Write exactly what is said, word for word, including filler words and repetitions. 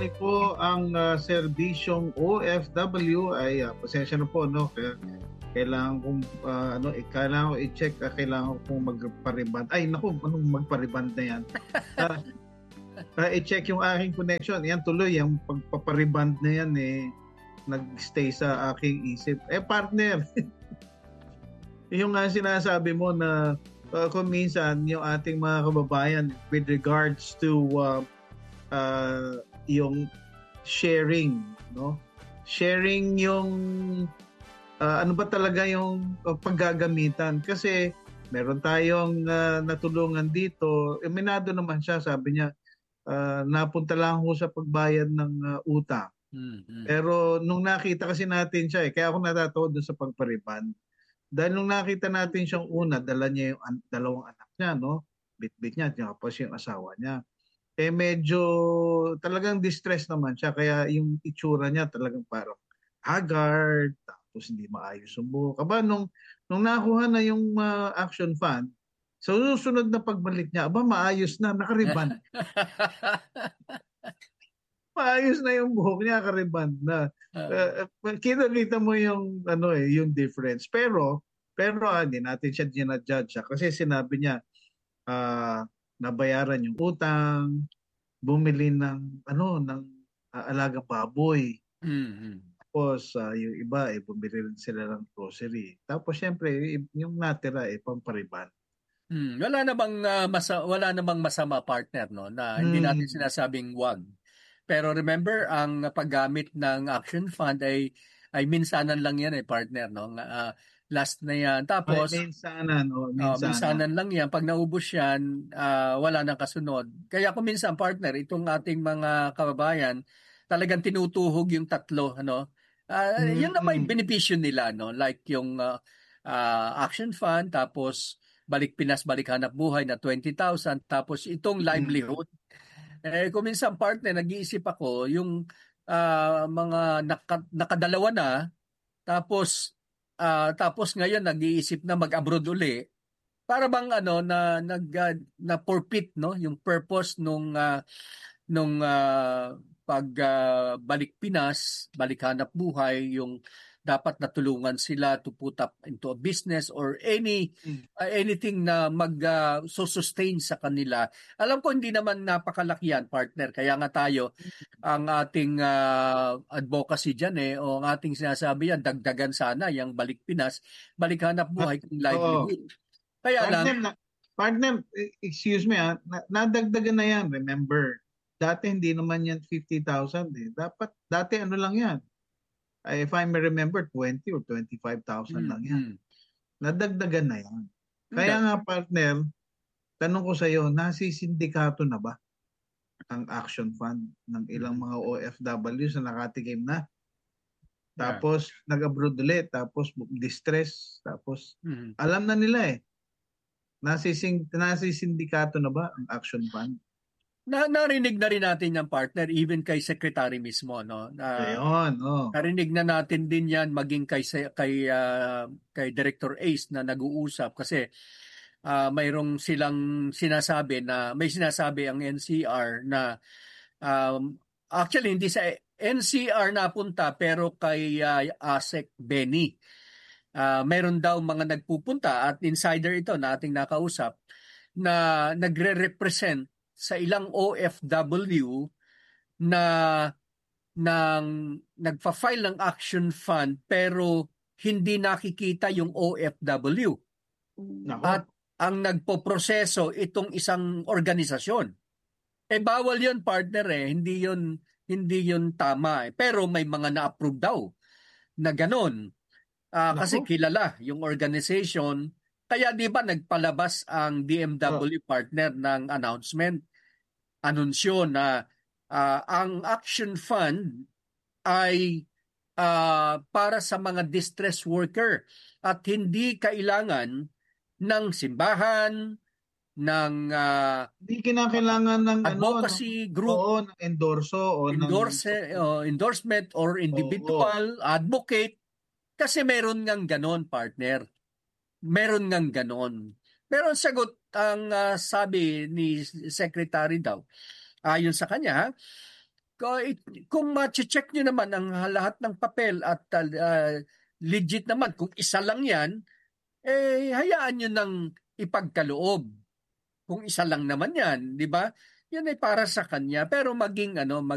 Marami po ang uh, serbisyong O F W ay uh, pasensya na po no kaya kailangan kong uh, ano eh, kailangan ko i-check uh, kailangan kong magpa-reband ay naku anong magpa-reband na yan uh, uh, i-check yung aking connection yan tuloy yung pagpapa-reband na yan eh nag-stay sa aking isip eh partner yung nga sinasabi mo na uh, kung minsan yung ating mga kababayan with regards to uh, uh, yung sharing, no? Sharing yung uh, ano ba talaga yung uh, paggagamitan kasi meron tayong uh, natulungan dito. Eminado naman siya, sabi niya, uh, napunta lang ako sa pagbayad ng uh, utang. Mm-hmm. Pero nung nakita kasi natin siya, eh, kaya ako natatawa doon sa pagpariban. Dahil nung nakita natin siyang una, dala niya yung an- dalawang anak niya, no? Bit-bit niya, tapos yung asawa niya. Eh medyo talagang distress naman siya kaya yung itsura niya talagang parang haggard tapos hindi maayos yung buhok. Aba nung nung nakuha na yung uh, action fund, so susunod na pagbalik niya, aba maayos na, nakariban. Maayos na yung buhok niya, nakariban na. Uh, kita-kita mo yung ano eh, yung difference. Pero pero hindi natin siya ginajudge kasi sinabi niya uh, nabayaran yung utang, bumili ng ano ng uh, alagang baboy. Mm-hmm. Tapos uh, yung iba eh bumili rin sila ng grocery. Tapos syempre yung natira eh pampariban. Hmm, wala namang uh, masa wala namang masama partner no na hindi natin sinasabing wag. Pero remember ang paggamit ng action fund ay ay minsanan lang yan eh partner no. Uh, last na yan. Tapos ay, minsanan no, minsanan. Uh, minsanan lang yan. Pag naubos yan, uh, wala nang kasunod. Kaya kung minsan partner, itong ating mga kababayan, talagang tinutuhog yung tatlo, ano? Uh, mm-hmm. Yun naman yung benepisyo nila, no? Like yung uh, uh, action fund, tapos balik Pinas, balik hanap buhay na twenty thousand, tapos itong livelihood. Mm-hmm. Eh, kung minsan partner, nag-iisip ako, yung uh, mga naka, nakadalawa na, tapos uh, tapos ngayon nag-iisip na mag-abroad uli, para bang ano na nag uh, na forfeit no yung purpose nung uh, nung uh, pag uh, balik Pinas, balik hanap buhay, yung dapat natulungan sila to put up into a business or any uh, anything na mag uh, so sustain sa kanila. Alam ko hindi naman napakalaki yan partner, kaya nga tayo ang ating uh, advocacy diyan eh o ang ating sinasabi yan, dagdagan sana yung balik Pinas, balik hanap buhay kung livelihood. Oh. Kaya partner, lang, na, partner, excuse me ah, na, nadagdagan na yan, remember. Dati hindi naman yan fifty thousand eh. Dapat, dati ano lang yan. If I may remember, twenty or twenty-five thousand mm-hmm. lang yan. Nadagdagan na yan. Kaya okay. nga partner, tanong ko sa iyo, nasisindikato na ba ang action fund ng ilang mm-hmm. mga O F Ws na nakatikim na? Tapos yeah. nag-abroad ulit, tapos distress, tapos mm-hmm. alam na nila eh. Nasising, nasisindikato na ba ang action fund? Na narinig na rin natin yung partner even kay secretary mismo no. Uh, Ayun, oh. Narinig na natin din yan maging kay kay uh, kay Director Ace na nag-uusap kasi uh, mayroong silang sinasabi na may sinasabi ang N C R na um, actually hindi sa N C R napunta pero kay uh, ASEC Benny. Uh, mayroon daw mga nagpupunta at insider ito na ating nakausap na nagre-represent sa ilang O F W na nang nagfa-file ng action fund pero hindi nakikita yung O F W. Nako. At ang nagpoproseso itong isang organisasyon. Eh bawal 'yon partner eh, hindi 'yon hindi 'yon tama eh. Pero may mga na-approve daw na ganon. Uh, kasi kilala yung organization. Kaya di ba nagpalabas ang D M W oh. partner ng announcement, anunsyo na uh, ang action fund ay uh, para sa mga distress worker at hindi kailangan ng simbahan, ng uh, hindi kinakailangan ng advocacy ano, group, oo, ng endorso o endorse, ng uh, endorsement or individual oo. Advocate. Kasi meron ngang ganon, partner. Meron ngang ganon. Pero sagot, ang uh, sabi ni Secretary daw, ayon sa kanya, Kung, kung ma-check nyo naman ang lahat ng papel at uh, legit naman, kung isa lang yan, eh hayaan nyo nang ipagkaloob. Kung isa lang naman yan, di ba? Yan ay para sa kanya. Pero maging ano,